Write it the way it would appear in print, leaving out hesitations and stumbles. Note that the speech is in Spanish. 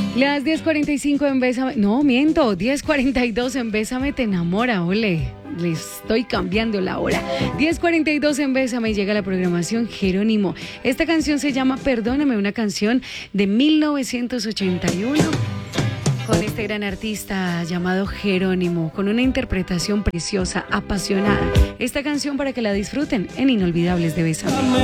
Las 10:45 en Bésame. No, miento. 10:42 en Bésame te enamora, ole. Le estoy cambiando la hora. 10:42 en Bésame y llega la programación Jerónimo. Esta canción se llama Perdóname, una canción de 1981. Con este gran artista llamado Jerónimo, con una interpretación preciosa, apasionada. Esta canción para que la disfruten en Inolvidables de Bésame.